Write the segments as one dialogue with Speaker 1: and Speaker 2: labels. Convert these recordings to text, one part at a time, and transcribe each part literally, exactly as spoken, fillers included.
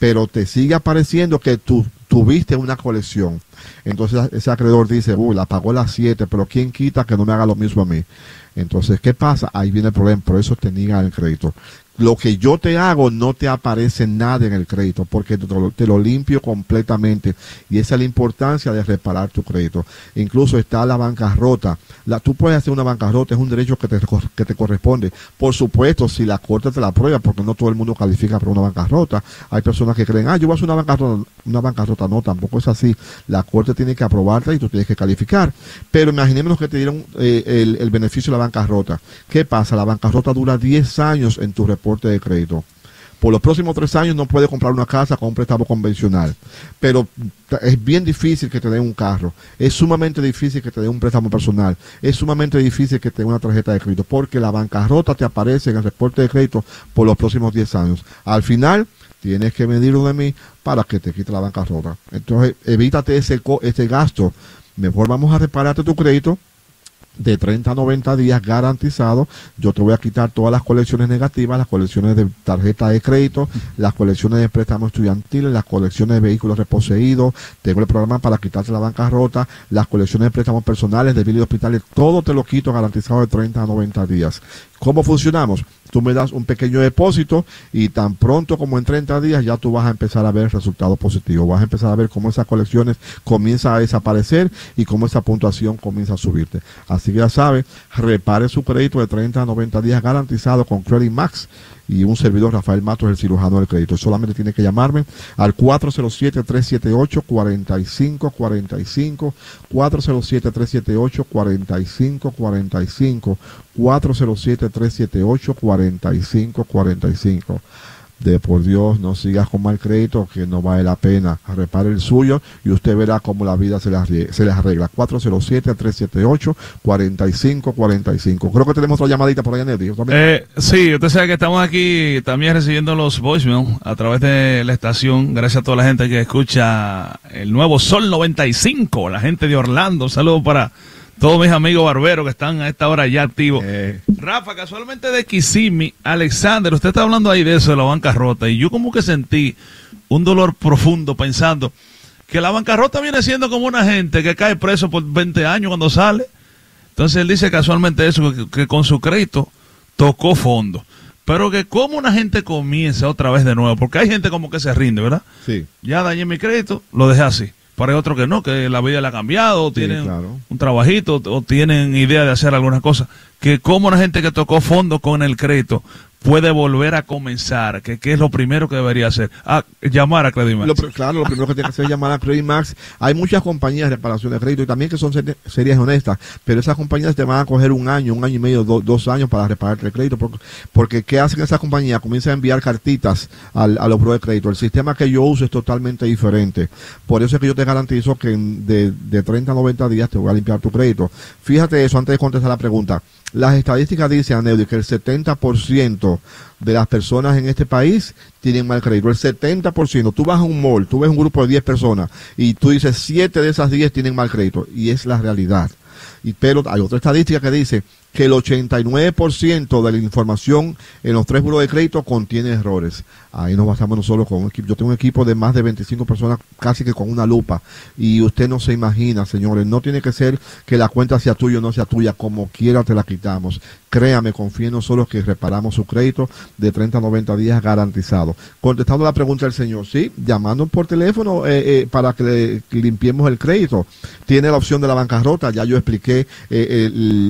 Speaker 1: pero te sigue apareciendo que tú tuviste una colección. Entonces ese acreedor dice, uy, la pagó las siete, pero ¿quién quita que no me haga lo mismo a mí? Entonces, ¿qué pasa? Ahí viene el problema, por eso te niegan el crédito. Lo que yo te hago no te aparece nada en el crédito porque te lo, te lo limpio completamente, y esa es la importancia de reparar tu crédito. Incluso está la bancarrota. La, tú puedes hacer una bancarrota, es un derecho que te, que te corresponde. Por supuesto, si la corte te la aprueba, porque no todo el mundo califica para una bancarrota. Hay personas que creen, ah, yo voy a hacer una bancarrota. Una bancarrota no, tampoco es así. La corte tiene que aprobarte y tú tienes que calificar. Pero imaginémonos que te dieron eh, el, el beneficio de la bancarrota. ¿Qué pasa? La bancarrota dura diez años en tu reporte de crédito. Por los próximos tres años no puedes comprar una casa con un préstamo convencional, pero es bien difícil que te den un carro, es sumamente difícil que te den un préstamo personal, es sumamente difícil que te den una tarjeta de crédito, porque la bancarrota te aparece en el reporte de crédito por los próximos diez años. Al final tienes que medirlo de mí para que te quite la bancarrota. Entonces evítate ese, ese gasto. Mejor vamos a repararte tu crédito de treinta a noventa días garantizado. Yo te voy a quitar todas las colecciones negativas, las colecciones de tarjeta de crédito, las colecciones de préstamos estudiantiles, las colecciones de vehículos reposeídos. Tengo el programa para quitarte la bancarrota, las colecciones de préstamos personales, de biles de hospitales, todo te lo quito garantizado de treinta a noventa días. ¿Cómo funcionamos? Tú me das un pequeño depósito y tan pronto como en treinta días ya tú vas a empezar a ver resultados positivos. Vas a empezar a ver cómo esas colecciones comienzan a desaparecer y cómo esa puntuación comienza a subirte. Así que ya sabes, repare su crédito de treinta a noventa días garantizado con Credit Max, y un servidor, Rafael Matos, el cirujano del crédito. Solamente tiene que llamarme al cuatro cero siete, tres siete ocho, cuatro cinco cuatro cinco, cuatro cero siete, tres siete ocho, cuatro cinco cuatro cinco, cuatro cero siete, tres siete ocho, cuatro cinco cuatro cinco. De por Dios, no sigas con mal crédito, que no vale la pena. Repare el suyo y usted verá cómo la vida se les, se les arregla. cuatro cero siete, tres siete ocho, cuatro cinco cuatro cinco. Creo que tenemos otra llamadita por allá, Nelly.
Speaker 2: Eh, sí, usted sabe que estamos aquí también recibiendo los voicemails a través de la estación. Gracias a toda la gente que escucha el nuevo Sol noventa y cinco, la gente de Orlando. Un saludo para todos mis amigos barberos que están a esta hora ya activos. Eh. Rafa, casualmente de Kissimmee, Alexander, usted está hablando ahí de eso, de la bancarrota, y yo como que sentí un dolor profundo pensando que la bancarrota viene siendo como una gente que cae preso por veinte años cuando sale. Entonces él dice casualmente eso, que, que con su crédito tocó fondo. Pero que como una gente comienza otra vez de nuevo, porque hay gente como que se rinde, ¿verdad?
Speaker 1: Sí.
Speaker 2: Ya dañé mi crédito, lo dejé así. Pero hay otros que no, que la vida le ha cambiado, o sí, tienen claro. un trabajito, o tienen idea de hacer algunas cosas. Que como una gente que tocó fondo con el crédito puede volver a comenzar, que, que es lo primero que debería hacer, a llamar a Credit Max.
Speaker 1: Lo, claro, lo primero que tiene que hacer es llamar a Credit Max. Hay muchas compañías de reparación de crédito y también que son ser, serias y honestas, pero esas compañías te van a coger un año, un año y medio, do, dos años para repararte el crédito, porque, porque ¿qué hacen esas compañías? Comienzan a enviar cartitas al, a los buros de crédito. El sistema que yo uso es totalmente diferente. Por eso es que yo te garantizo que de, de treinta a noventa días te voy a limpiar tu crédito. Fíjate eso antes de contestar la pregunta. Las estadísticas dicen, Aneudi, que el setenta por ciento de las personas en este país tienen mal crédito. El setenta por ciento. Tú vas a un mall, tú ves un grupo de diez personas y tú dices siete de esas diez tienen mal crédito. Y es la realidad. Y, pero hay otra estadística que dice que el ochenta y nueve por ciento de la información en los tres buros de crédito contiene errores. Ahí nos basamos nosotros con un equipo. Yo tengo un equipo de más de veinticinco personas, casi que con una lupa. Y usted no se imagina, señores, no tiene que ser que la cuenta sea tuya o no sea tuya, como quiera te la quitamos. Créame, confíe en nosotros que reparamos su crédito de treinta a noventa días garantizado. Contestando la pregunta del señor, sí, llamando por teléfono eh, eh, para que le que limpiemos el crédito. Tiene la opción de la bancarrota, ya yo expliqué eh,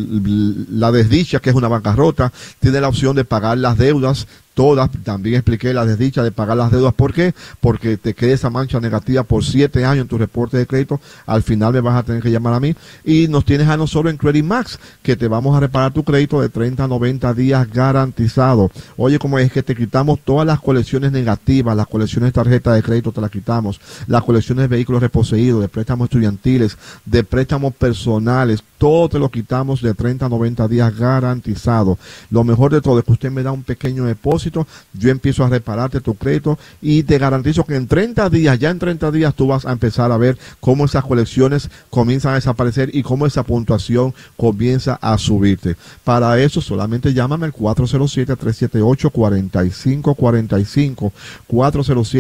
Speaker 1: el, la desdicha, que es una bancarrota. Tiene la opción de pagar las deudas todas, también expliqué la desdicha de pagar las deudas. ¿Por qué? Porque te queda esa mancha negativa por siete años en tu reporte de crédito. Al final me vas a tener que llamar a mí. Y nos tienes a nosotros en Credit Max, que te vamos a reparar tu crédito de treinta a noventa días garantizado. Oye, como es que te quitamos todas las colecciones negativas, las colecciones de tarjeta de crédito te las quitamos, las colecciones de vehículos reposeídos, de préstamos estudiantiles, de préstamos personales, todo te lo quitamos de treinta a noventa días garantizado. Lo mejor de todo es que usted me da un pequeño depósito, yo empiezo a repararte tu crédito y te garantizo que en treinta días, ya en treinta días tú vas a empezar a ver cómo esas colecciones comienzan a desaparecer y cómo esa puntuación comienza a subirte. Para eso solamente llámame al cuatro cero siete, tres siete ocho, cuatro cinco cuatro cinco, cuatro cero siete